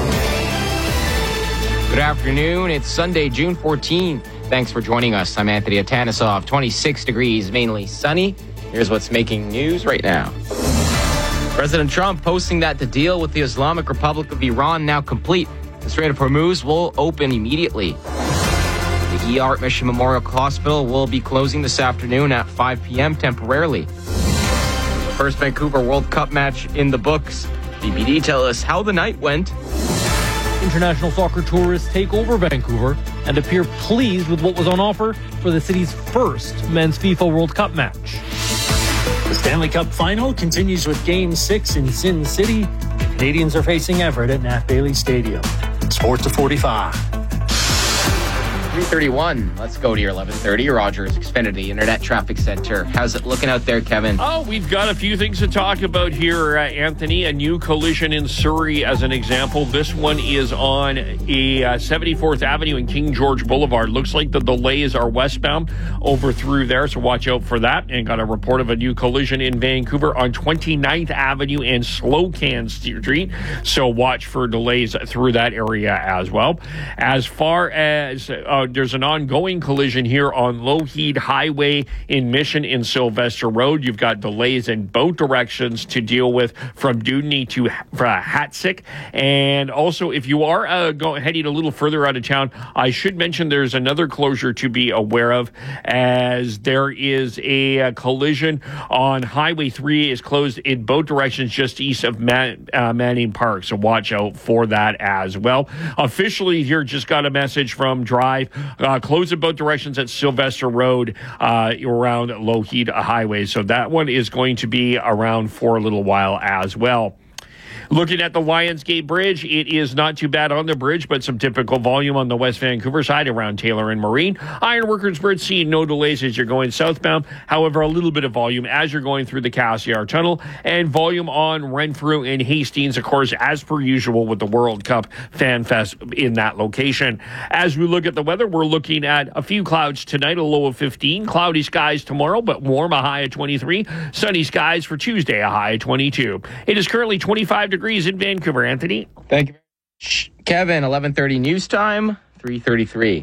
Good afternoon. It's Sunday, June fourteenth. Thanks for joining us. I'm Anthony Atanisov. twenty-six degrees, mainly sunny. Here's what's making news right now. President Trump posting that the deal with the Islamic Republic of Iran now complete. The Strait of Hormuz will open immediately. The E R Mission Memorial Hospital will be closing this afternoon at five p.m. temporarily. First Vancouver World Cup match in the books. B B D tell us how the night went. International soccer tourists take over Vancouver and appear pleased with what was on offer for the city's first men's FIFA World Cup match. The Stanley Cup final continues with Game six in Sin City. Canadians are facing Everett at Nat Bailey Stadium. Sports to forty-five. three thirty-one. Let's go to your eleven thirty. Rogers Xfinity Internet Traffic Center. How's it looking out there, Kevin? Oh, we've got a few things to talk about here, uh, Anthony. A new collision in Surrey, as an example. This one is on a uh, seventy-fourth Avenue and King George Boulevard. Looks like the delays are westbound over through there, so watch out for that. And got a report of a new collision in Vancouver on twenty-ninth Avenue and Slocan Street, so watch for delays through that area as well. As far as uh, there's an ongoing collision here on Lougheed Highway in Mission in Sylvester Road. You've got delays in both directions to deal with from Dewdney to uh, Hatzick. And also, if you are uh, go, heading a little further out of town, I should mention there's another closure to be aware of, as there is a, a collision on Highway three is closed in both directions just east of Man, uh, Manning Park. So watch out for that as well. Officially here, just got a message from Drive. Uh, closed in both directions at Sylvester Road uh, around Lougheed Highway. So that one is going to be around for a little while as well. Looking at the Lions Gate Bridge, it is not too bad on the bridge, but some typical volume on the West Vancouver side around Taylor and Marine. Ironworkers Bridge seeing no delays as you're going southbound. However, a little bit of volume as you're going through the Cassiar Tunnel, and volume on Renfrew and Hastings, of course, as per usual with the World Cup Fan Fest in that location. As we look at the weather, we're looking at a few clouds tonight, a low of fifteen. Cloudy skies tomorrow, but warm, a high of twenty-three. Sunny skies for Tuesday, a high of twenty-two. It is currently twenty-five degrees in Vancouver. Anthony? Thank you. Kevin, eleven thirty news time, three thirty-three.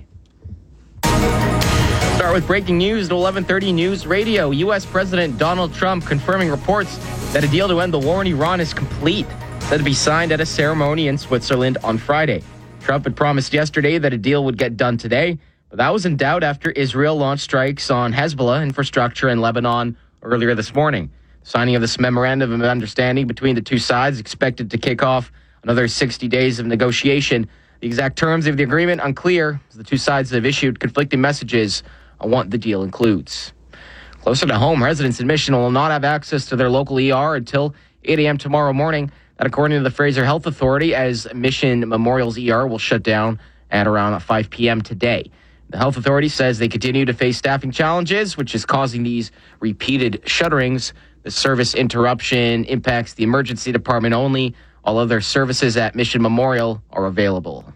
Start with breaking news to eleven thirty News Radio. U S President Donald Trump confirming reports that a deal to end the war in Iran is complete, said to be signed at a ceremony in Switzerland on Friday. Trump had promised yesterday that a deal would get done today, but that was in doubt after Israel launched strikes on Hezbollah infrastructure in Lebanon earlier this morning. Signing of this memorandum of understanding between the two sides expected to kick off another sixty days of negotiation. The exact terms of the agreement unclear, as the two sides have issued conflicting messages on what the deal includes. Closer to home, residents in Mission will not have access to their local E R until eight a.m. tomorrow morning. That according to the Fraser Health Authority, as Mission Memorial's E R will shut down at around five p.m. today. The health authority says they continue to face staffing challenges, which is causing these repeated shutterings. The service interruption impacts the emergency department only. All other services at Mission Memorial are available.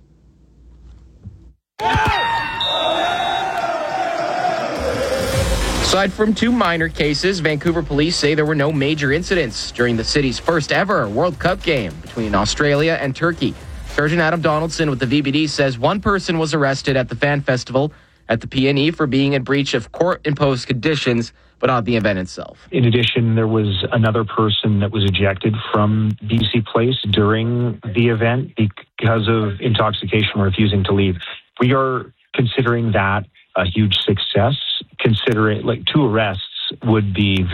Aside from two minor cases, Vancouver police say there were no major incidents during the city's first ever World Cup game between Australia and Turkey. Sergeant Adam Donaldson with the V B D says one person was arrested at the fan festival at the P N E for being in breach of court-imposed conditions, but not the event itself. In addition, there was another person that was ejected from B C Place during the event because of intoxication or refusing to leave. We are considering that a huge success. Considering like two arrests would be